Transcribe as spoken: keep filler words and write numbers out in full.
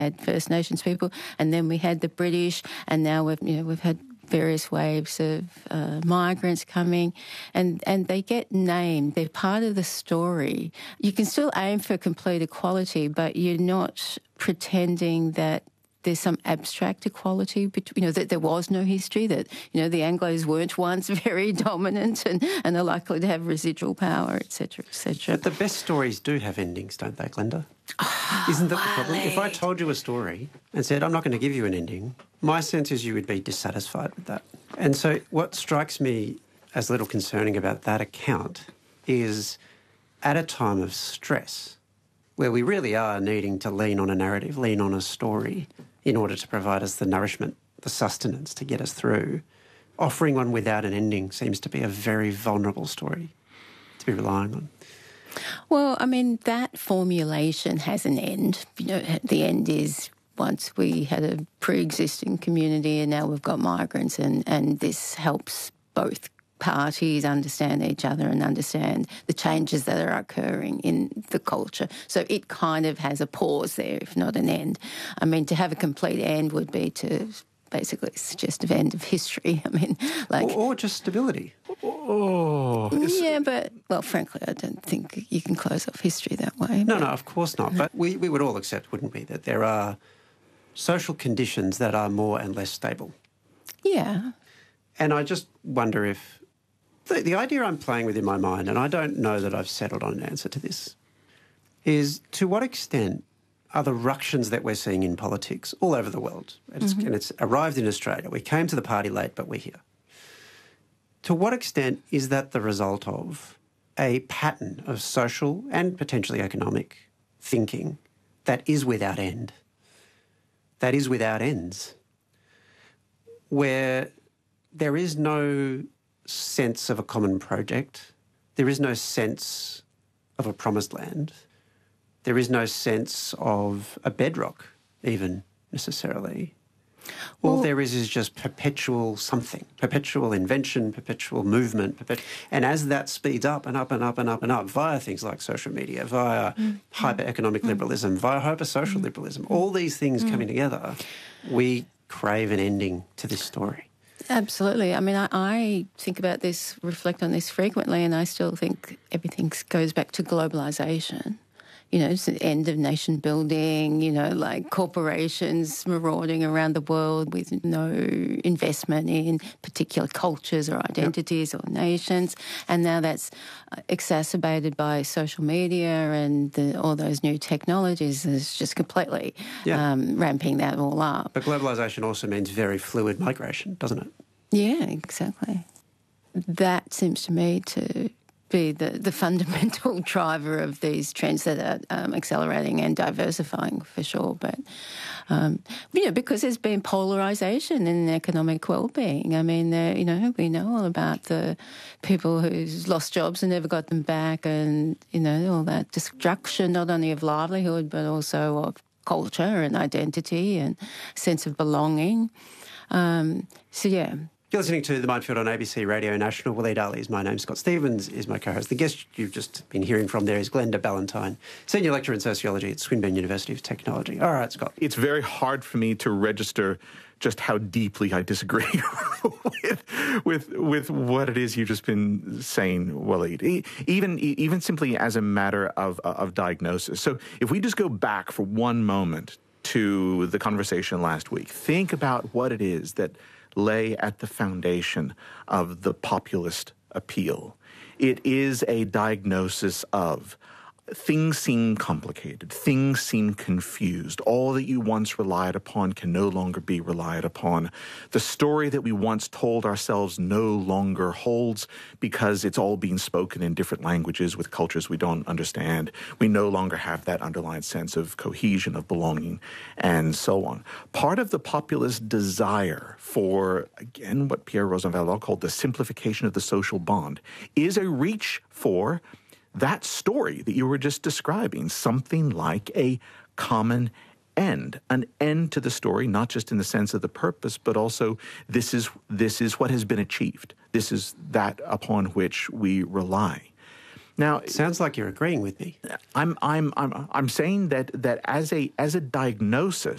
had First Nations people, and then we had the British, and now we've you know we've had various waves of uh, migrants coming, and, and they get named. They're part of the story. You can still aim for complete equality, but you're not pretending that there's some abstract equality, you know, that there was no history, that, you know, the Anglos weren't once very dominant and, and are likely to have residual power, et cetera, et cetera. But the best stories do have endings, don't they, Glenda? Oh, Isn't that the problem? If I told you a story and said, I'm not going to give you an ending, my sense is you would be dissatisfied with that. And so what strikes me as a little concerning about that account is at a time of stress, where we really are needing to lean on a narrative, lean on a story in order to provide us the nourishment, the sustenance to get us through, offering one without an ending seems to be a very vulnerable story to be relying on. Well, I mean, that formulation has an end. You know, the end is once we had a pre-existing community and now we've got migrants, and, and this helps both parties understand each other and understand the changes that are occurring in the culture. So it kind of has a pause there, if not an end. I mean, to have a complete end would be to basically suggest an end of history. I mean, like... Or, or just stability. Oh. Yeah, but, well, frankly, I don't think you can close off history that way. No, no, of course not. But we, we would all accept, wouldn't we, that there are social conditions that are more and less stable. Yeah. And I just wonder if... The, the idea I'm playing with in my mind, and I don't know that I've settled on an answer to this, is to what extent are the ructions that we're seeing in politics all over the world, and it's, mm-hmm. and it's arrived in Australia. We came to the party late, but we're here. To what extent is that the result of a pattern of social and potentially economic thinking that is without end, that is without ends, where there is no sense of a common project, there is no sense of a promised land, there is no sense of a bedrock even necessarily. All well, there is is just perpetual something, perpetual invention, perpetual movement. Perpet- and as that speeds up and up and up and up and up via things like social media, via mm, hyper-economic mm, hyper-economic liberalism, via hyper-social mm, liberalism, all these things mm, coming together, we crave an ending to this story. Absolutely. I mean, I, I think about this, reflect on this frequently, and I still think everything goes back to globalisation. You know, it's the end of nation building, you know, like corporations marauding around the world with no investment in particular cultures or identities yep. or nations. And now that's exacerbated by social media and the, all those new technologies. It's just completely yeah. um, ramping that all up. But globalisation also means very fluid migration, doesn't it? Yeah, exactly. That seems to me to be the, the fundamental driver of these trends that are um, accelerating and diversifying for sure. But, um, you know, because there's been polarisation in economic well-being. I mean, uh, you know, we know all about the people who's lost jobs and never got them back, and, you know, all that destruction not only of livelihood but also of culture and identity and sense of belonging. Um, so, yeah. You're listening to The Minefield on A B C Radio National. Waleed Ali is my name. Scott Stephens is my co-host. The guest you've just been hearing from there is Glenda Ballantyne, Senior Lecturer in Sociology at Swinburne University of Technology. All right, Scott. It's very hard for me to register just how deeply I disagree with, with with what it is you've just been saying, Waleed. Even even simply as a matter of of diagnosis. So if we just go back for one moment to the conversation last week, think about what it is that lay at the foundation of the populist appeal. It is a diagnosis of things seem complicated, things seem confused. All that you once relied upon can no longer be relied upon. The story that we once told ourselves no longer holds because it's all being spoken in different languages with cultures we don't understand. We no longer have that underlying sense of cohesion, of belonging, and so on. Part of the populist desire for, again, what Pierre Rosanvallon called the simplification of the social bond is a reach for that story that you were just describing, something like a common end, an end to the story, not just in the sense of the purpose, but also this is this is what has been achieved. This is that upon which we rely. Now, It sounds like you're agreeing with me. I'm I'm I'm I'm saying that that as a as a diagnosis,